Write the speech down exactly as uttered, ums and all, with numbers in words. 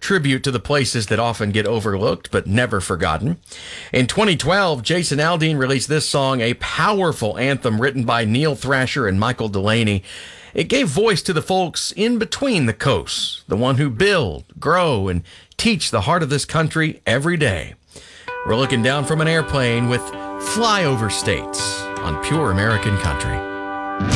tribute to the places that often get overlooked but never forgotten. In twenty twelve, Jason Aldean released this song, a powerful anthem written by Neil Thrasher and Michael Delaney. It gave voice to the folks in between the coasts, the one who build, grow, and teach the heart of this country every day. We're looking down from an airplane with Flyover States on Pure American Country.